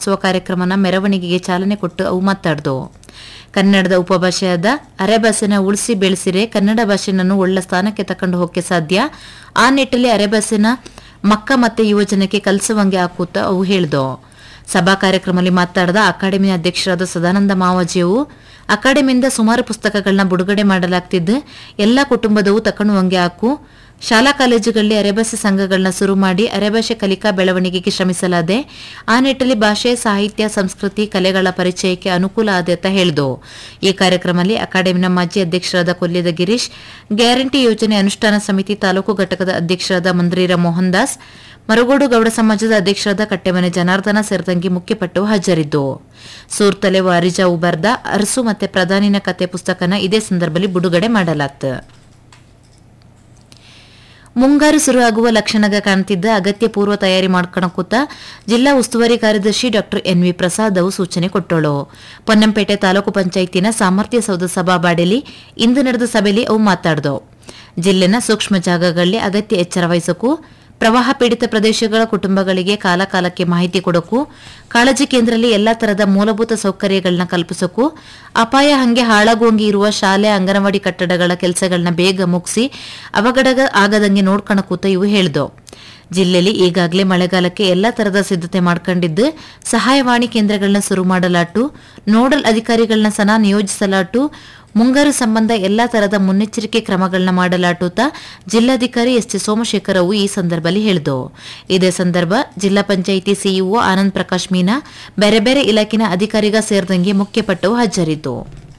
ಮಹೋತ್ಸವ ಕಾರ್ಯಕ್ರಮನ ಮೆರವಣಿಗೆಗೆ ಚಾಲನೆ ಕೊಟ್ಟು ಅವು ಮಾತಾಡ್ದು. ಕನ್ನಡದ ಉಪಭಾಷೆಯಾದ ಅರೆಭಾಷೆನ ಉಳಿಸಿ ಬೆಳೆಸಿರೆ ಕನ್ನಡ ಭಾಷೆನನ್ನು ಒಳ್ಳೆ ಸ್ಥಾನಕ್ಕೆ ತಕೊಂಡು ಹೋಗಕ್ಕೆ ಸಾಧ್ಯ. ಆ ನಿಟ್ಟಲ್ಲಿ ಅರೆಭಾಷೆನ ಮಕ್ಕ ಮತ್ತೆ ಯುವಜನಕ್ಕೆ ಕಲಿಸುವಂಗೆ ಹಾಕುತ್ತಾ ಅವು ಹೇಳ್ದು. ಸಭಾ ಕಾರ್ಯಕ್ರಮದಲ್ಲಿ ಮಾತಾಡಿದ ಅಕಾಡೆಮಿ ಅಧ್ಯಕ್ಷರಾದ ಸದಾನಂದ ಮಾವಾಜಿಯವು ಅಕಾಡೆಮಿಯಿಂದ ಸುಮಾರು ಪುಸ್ತಕಗಳನ್ನ ಬಿಡುಗಡೆ ಮಾಡಲಾಗ್ತಿದ್ದು ಎಲ್ಲ ಕುಟುಂಬದವು ತಕೊಳ್ಳುವಂಗೆ ಹಾಕು. ಶಾಲಾ ಕಾಲೇಜುಗಳಲ್ಲಿ ಅರೆಭಾಷೆ ಸಂಘಗಳನ್ನ ಶುರು ಮಾಡಿ ಅರೆಭಾಷೆ ಕಲಿಕಾ ಬೆಳವಣಿಗೆಗೆ ಶ್ರಮಿಸಲಾದೆ. ಆ ನಿಟ್ಟಲ್ಲಿ ಭಾಷೆ, ಸಾಹಿತ್ಯ, ಸಂಸ್ಕೃತಿ, ಕಲೆಗಳ ಪರಿಚಯಕ್ಕೆ ಅನುಕೂಲ ಆದೆ ಅಂತ ಹೇಳಿದು. ಈ ಕಾರ್ಯಕ್ರಮದಲ್ಲಿ ಅಕಾಡೆಮಿನ ಮಾಜಿ ಅಧ್ಯಕ್ಷರಾದ ಕೊಲ್ಯದ ಗಿರೀಶ್, ಗ್ಯಾರಂಟಿ ಯೋಜನೆ ಅನುಷ್ಠಾನ ಸಮಿತಿ ತಾಲೂಕು ಘಟಕದ ಅಧ್ಯಕ್ಷರಾದ ಮಂದ್ರೀರ ಮೋಹನ್ ದಾಸ್, ಮರಗೋಡು ಗೌಡ ಸಮಾಜದ ಅಧ್ಯಕ್ಷರಾದ ಕಟ್ಟೆಮನೆ ಜನಾರ್ದನ ಸೇರಿದಂಗೆ ಮುಖ್ಯಪಟ್ಟು ಹಾಜರಿದ್ದು. ಸೂರ್ತಲೆ ವಾರಿಜಾವು ಬರ್ದ ಅರಸು ಮತ್ತೆ ಪ್ರಧಾನಿನ ಕತೆ ಪುಸ್ತಕನ ಇದೇ ಸಂದರ್ಭದಲ್ಲಿ ಬಿಡುಗಡೆ ಮಾಡಲಾಯಿತು. ಮುಂಗಾರು ಶುರುವಾಗುವ ಲಕ್ಷಣಗ ಕಾಣ್ತಿದ್ದ ಅಗತ್ಯ ಪೂರ್ವ ತಯಾರಿ ಮಾಡ್ಕೊಳ್ಳೋಕೂತ ಜಿಲ್ಲಾ ಉಸ್ತುವಾರಿ ಕಾರ್ಯದರ್ಶಿ ಡಾ ಎನ್ ವಿ ಪ್ರಸಾದ್ ಅವು ಸೂಚನೆ ಕೊಟ್ಟಳು. ಪೊನ್ನಂಪೇಟೆ ತಾಲೂಕು ಪಂಚಾಯಿತಿನ ಸಾಮರ್ಥ್ಯ ಸೌಧ ಸಭಾಬಾಡಿಲಿ ಇಂದು ನಡೆದ ಸಭೆಯಲ್ಲಿ ಅವು ಮಾತಾಡ್ದವು. ಜಿಲ್ಲೆನ ಸೂಕ್ಷ್ಮ ಜಾಗಗಳಲ್ಲಿ ಅಗತ್ಯ ಎಚ್ಚರ ವಹಿಸೋಕು, ಪ್ರವಾಹ ಪೀಡಿತ ಪ್ರದೇಶಗಳ ಕುಟುಂಬಗಳಿಗೆ ಕಾಲಕಾಲಕ್ಕೆ ಮಾಹಿತಿ ಕೊಡೋಕು, ಕಾಳಜಿ ಕೇಂದ್ರದಲ್ಲಿ ಎಲ್ಲಾ ತರದ ಮೂಲಭೂತ ಸೌಕರ್ಯಗಳನ್ನ ಕಲ್ಪಿಸೋಕು, ಅಪಾಯ ಹಂಗೆ ಹಾಳಾಗುವಂಗೆ ಇರುವ ಶಾಲೆ, ಅಂಗನವಾಡಿ ಕಟ್ಟಡಗಳ ಕೆಲಸಗಳನ್ನ ಬೇಗ ಮುಗಿಸಿ ಅವಘಡ ಆಗದಂಗೆ ನೋಡ್ಕೊಳಕೂತ ಇವು ಹೇಳ್ದವು. ಜಿಲ್ಲೆಯಲ್ಲಿ ಈಗಾಗಲೇ ಮಳೆಗಾಲಕ್ಕೆ ಎಲ್ಲಾ ತರದ ಸಿದ್ಧತೆ ಮಾಡ್ಕೊಂಡಿದ್ದು ಸಹಾಯವಾಣಿ ಕೇಂದ್ರಗಳನ್ನ ಶುರು ಮಾಡಲಾಟು, ನೋಡಲ್ ಅಧಿಕಾರಿಗಳನ್ನ ಸಹ ನಿಯೋಜಿಸಲಾಟು, ಮುಂಗಾರು ಸಂಬಂಧ ಎಲ್ಲಾ ತರದ ಮುನ್ನೆಚ್ಚರಿಕೆ ಕ್ರಮಗಳನ್ನ ಮಾಡಲಾಟುತ್ತ ಜಿಲ್ಲಾಧಿಕಾರಿ ಎಸ್ ಟಿ ಸೋಮಶೇಖರ್ ಅವು ಈ ಸಂದರ್ಭದಲ್ಲಿ ಹೇಳಿದರು. ಇದೇ ಸಂದರ್ಭ ಜಿಲ್ಲಾ ಪಂಚಾಯಿತಿ ಸಿಇಒ ಆನಂದ್ ಪ್ರಕಾಶ್ ಮೀನಾ, ಬೇರೆ ಬೇರೆ ಇಲಾಖೆನ ಅಧಿಕಾರಿಗ ಸೇರಿದಂಗೆ ಮುಖ್ಯಪಟ್ಟವು ಹಾಜರಿದ್ದು.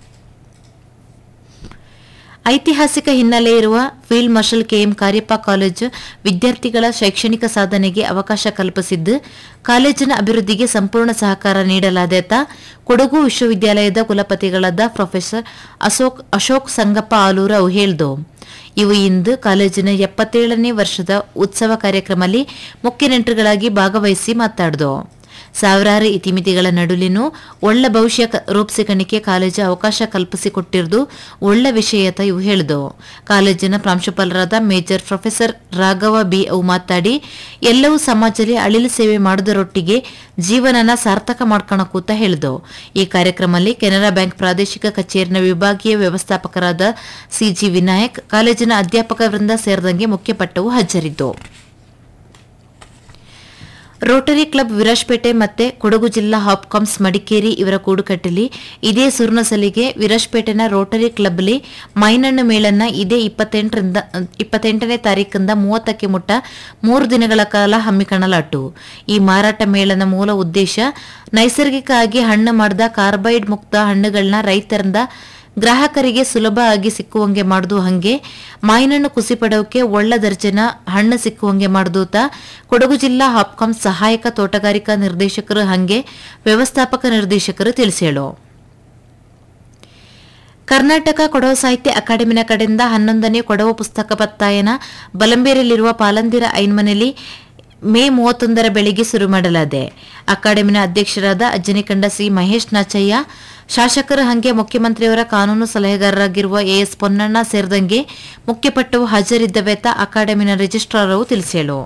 ಐತಿಹಾಸಿಕ ಹಿನ್ನೆಲೆ ಇರುವ field marshal KM Cariappa college ವಿದ್ಯಾರ್ಥಿಗಳ ಶೈಕ್ಷಣಿಕ ಸಾಧನೆಗೆ ಅವಕಾಶ ಕಲ್ಪಿಸಿದ್ದು ಕಾಲೇಜಿನ ಅಭಿವೃದ್ಧಿಗೆ ಸಂಪೂರ್ಣ ಸಹಕಾರ ನೀಡಲಾದೆ ಅಂತ ಕೊಡಗು ವಿಶ್ವವಿದ್ಯಾಲಯದ ಕುಲಪತಿಗಳಾದ ಪ್ರೊಫೆಸರ್ ಅಶೋಕ್ ಸಂಗಪ್ಪ ಆಲೂರ ಅವು ಹೇಳಿದು. ಇವು ಇಂದು ಕಾಲೇಜಿನ 77ನೇ ವರ್ಷದ ಉತ್ಸವ ಕಾರ್ಯಕ್ರಮದಲ್ಲಿ ಮುಖ್ಯ ನೆಂಟರುಗಳಾಗಿ ಭಾಗವಹಿಸಿ ಮಾತಾಡಿದು. ಸಾವಿರಾರು ಇತಿಮಿತಿಗಳ ನಡುಲಿನೂ ಒಳ್ಳೆ ಭವಿಷ್ಯ ರೂಪಿಸಿಕಣಿಕೆ ಕಾಲೇಜು ಅವಕಾಶ ಕಲ್ಪಿಸಿಕೊಟ್ಟಿರುವುದು ಒಳ್ಳೆ ವಿಷಯ ಅಂತ ಇವು ಹೇಳಿದವು. ಕಾಲೇಜಿನ ಪ್ರಾಂಶುಪಾಲರಾದ ಮೇಜರ್ ಪ್ರೊಫೆಸರ್ ರಾಘವ ಬಿ ಅವು ಮಾತಾಡಿ ಎಲ್ಲವೂ ಸಮಾಜದಲ್ಲಿ ಅಳಿಲು ಸೇವೆ ಮಾಡುವುದರೊಟ್ಟಿಗೆ ಜೀವನನ ಸಾರ್ಥಕ ಮಾಡ್ಕೊಳಕೂತ ಹೇಳಿದವು. ಈ ಕಾರ್ಯಕ್ರಮದಲ್ಲಿ ಕೆನರಾ ಬ್ಯಾಂಕ್ ಪ್ರಾದೇಶಿಕ ಕಚೇರಿನ ವಿಭಾಗೀಯ ವ್ಯವಸ್ಥಾಪಕರಾದ ಸಿಜಿ ವಿನಾಯಕ್, ಕಾಲೇಜಿನ ಅಧ್ಯಾಪಕ ವೃಂದ ಸೇರಿದಂಗೆ ಮುಖ್ಯಪಟ್ಟವು ಹಾಜರಿದ್ದವು. ರೋಟರಿ ಕ್ಲಬ್ ವಿರಾಜ್ಪೇಟೆ ಮತ್ತೆ ಕೊಡಗು ಜಿಲ್ಲಾ ಹಾಪ್ಕಾಮ್ಸ್ ಮಡಿಕೇರಿ ಇವರ ಕೂಡುಕಟ್ಟಲಿ ಇದೇ ಸುರ್ಣಸಲಿಗೆ ವಿರಾಜ್ಪೇಟೆನ ರೋಟರಿ ಕ್ಲಬ್ಲಿ ಮೈನಣ್ಣು ಮೇಳನ್ನ ಇದೇ 28ನೇ ತಾರೀಕಿಂದ 30ಕ್ಕೆ ಮುಟ್ಟ 3 ದಿನಗಳ ಕಾಲ ಹಮ್ಮಿಕೊಳ್ಳಲಾಟು. ಈ ಮಾರಾಟ ಮೇಳನ ಮೂಲ ಉದ್ದೇಶ ನೈಸರ್ಗಿಕ ಆಗಿ ಹಣ್ಣು ಮಾಡಿದ ಕಾರ್ಬೈಡ್ ಮುಕ್ತ ಹಣ್ಣುಗಳನ್ನ ರೈತರಿಂದ ಗ್ರಾಹಕರಿಗೆ ಸುಲಭ ಆಗಿ ಸಿಕ್ಕುವಂಗೆ ಮಾಡುದು, ಹಂಗೆ ಮಾಯಿನಣ್ಣು ಕುಸಿ ಪಡೋಕೆ ಒಳ್ಳೆ ದರ್ಜೆನ ಹಣ್ಣು ಸಿಕ್ಕುವಂಗೆ ಮಾಡುದು ಕೊಡಗು ಜಿಲ್ಲಾ ಹಾಪ್ಕಾಮ್ಸ್ ಸಹಾಯಕ ತೋಟಗಾರಿಕಾ ನಿರ್ದೇಶಕರು ಹಂಗೆ ವ್ಯವಸ್ಥಾಪಕ ನಿರ್ದೇಶಕರು ತಿಳಿಸೇಳು. ಕರ್ನಾಟಕ ಕೊಡವ ಸಾಹಿತ್ಯ ಅಕಾಡೆಮಿನ ಕಡೆಯಿಂದ 11ನೇ ಕೊಡವ ಪುಸ್ತಕ ಪತ್ತಾಯನ ಬಲಂಬೇರಲ್ಲಿರುವ ಪಾಲಂದಿರ ಐನ್ಮನೆಯಲ್ಲಿ ಮೇ 31ರ ಬೆಳಿಗ್ಗೆ ಶುರು ಮಾಡಲಾದೆ. ಅಕಾಡೆಮಿನ ಅಧ್ಯಕ್ಷರಾದ ಅಜ್ಜನಿಕಂಡ ಸಿ ಮಹೇಶ್ ನಾಚಯ್ಯ, ಶಾಸಕರು ಹಂಗೆ ಮುಖ್ಯಮಂತ್ರಿಯವರ ಕಾನೂನು ಸಲಹೆಗಾರರಾಗಿರುವ ಎಎಸ್ ಪೊನ್ನಣ್ಣ ಸೇರಿದಂಗೆ ಮುಖ್ಯಪಟ್ಟವು ಹಾಜರಿದ್ದವೆ ಅಂತ ಅಕಾಡೆಮಿನ registrar ತಿಳಿಸೇಳು.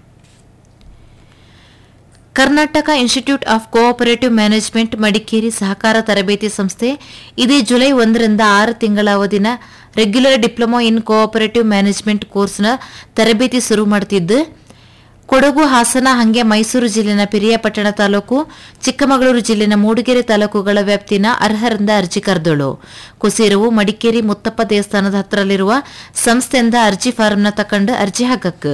Karnataka institute of cooperative management Madikeri ಸಹಕಾರ ತರಬೇತಿ ಸಂಸ್ಥೆ ಇದೇ ಜುಲೈ 1ರಿಂದ 6 ತಿಂಗಳ ಅವಧಿನ regular diploma in cooperative management ಕೋರ್ಸ್ನ ತರಬೇತಿ ಶುರು ಮಾಡುತ್ತಿದ್ದು ಕೊಡಗು, ಹಾಸನ ಹಂಗೆ ಮೈಸೂರು ಜಿಲ್ಲೆನ ಪಿರಿಯಾಪಟ್ಟಣ ತಾಲೂಕು, ಚಿಕ್ಕಮಗಳೂರು ಜಿಲ್ಲೆನ ಮೂಡಿಗೆರೆ ತಾಲೂಕುಗಳ ವ್ಯಾಪ್ತಿನ ಅರ್ಹರಿಂದ ಅರ್ಜಿ ಕರೆದಳು. ಕುಸೀರವು ಮಡಿಕೇರಿ ಮುತ್ತಪ್ಪ ದೇವಸ್ಥಾನದ ಹತ್ತಿರಲ್ಲಿರುವ ಸಂಸ್ಥೆಯಿಂದ ಅರ್ಜಿ ಫಾರಂನ ತಕೊಂಡು ಅರ್ಜಿ ಹಾಕಕ್ಕೆ.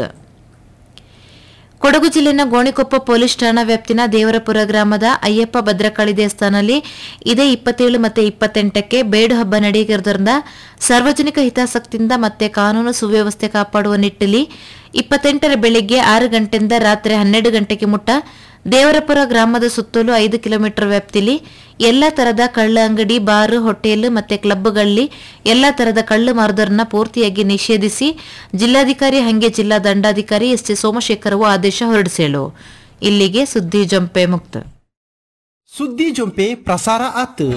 ಕೊಡಗು ಜಿಲ್ಲೆನ ಗೋಣಿಕೊಪ್ಪ ಪೊಲೀಸ್ ಠಾಣಾ ವ್ಯಾಪ್ತಿನ ದೇವರಪುರ ಗ್ರಾಮದ ಅಯ್ಯಪ್ಪ ಭದ್ರಕಾಳಿ ದೇವಸ್ಥಾನದಲ್ಲಿ ಇದೇ 27 ಮತ್ತು 28ಕ್ಕೆ ಬೇಡು ಹಬ್ಬ ನಡೆಯುವುದರಿಂದ ಸಾರ್ವಜನಿಕ ಹಿತಾಸಕ್ತಿಯಿಂದ ಮತ್ತೆ ಕಾನೂನು ಸುವ್ಯವಸ್ಥೆ ಕಾಪಾಡುವ ನಿಟ್ಟಿನಲ್ಲಿ 28ರ ಬೆಳಿಗ್ಗೆ 6 ಗಂಟೆಯಿಂದ ರಾತ್ರಿ 12 ಗಂಟೆಗೆ ಮುಟ್ಟ ದೇವರಪುರ ಗ್ರಾಮದ ಸುತ್ತಲೂ 5 ಕಿಲೋಮೀಟರ್ ವ್ಯಾಪ್ತಿಯಲ್ಲಿ ಎಲ್ಲಾ ತರದ ಕಳ್ಳ ಅಂಗಡಿ, ಬಾರ್, ಹೋಟೆಲ್ ಮತ್ತೆ ಕ್ಲಬ್ಗಳಲ್ಲಿ ಎಲ್ಲಾ ತರದ ಕಳ್ಳು ಮಾರುದರನ್ನ ಪೂರ್ತಿಯಾಗಿ ನಿಷೇಧಿಸಿ ಜಿಲ್ಲಾಧಿಕಾರಿ ಹಂಗೆ ಜಿಲ್ಲಾ ದಂಡಾಧಿಕಾರಿ ಎಸ್ ಟಿ ಸೋಮಶೇಖರ್ ಆದೇಶ ಹೊರಡಿಸೇಳು. ಇಲ್ಲಿಗೆ ಸುದ್ದಿ ಜೊಂಪೆ ಮುಕ್ತ. ಸುದ್ದಿ ಜೊಂಪೆ ಪ್ರಸಾರ ಆತು.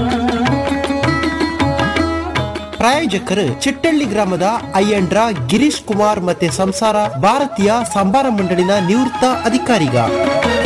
ಪ್ರಾಯೋಜಕರು ಚಿಟ್ಟಳ್ಳಿ ಗ್ರಾಮದ ಅಯ್ಯಂಡ್ರ ಗಿರೀಶ್ ಕುಮಾರ್ ಮತ್ತೆ ಸಂಸಾರ ಭಾರತೀಯ ಸಂಬಾರ ಮಂಡಳಿನ ನಿವೃತ್ತ ಅಧಿಕಾರಿಗ.